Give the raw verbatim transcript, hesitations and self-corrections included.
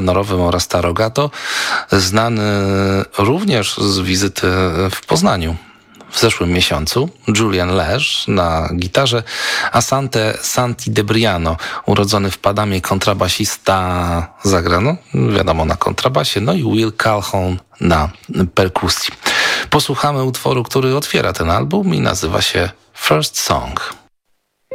tenorowym oraz Tarogato, znany również z wizyty w Poznaniu w zeszłym miesiącu. Julian Leż na gitarze, Asante Santi Debriano, urodzony w Padamie kontrabasista, zagrano, wiadomo, na kontrabasie, no i Will Calhoun na perkusji. Posłuchamy utworu, który otwiera ten album i nazywa się First Song.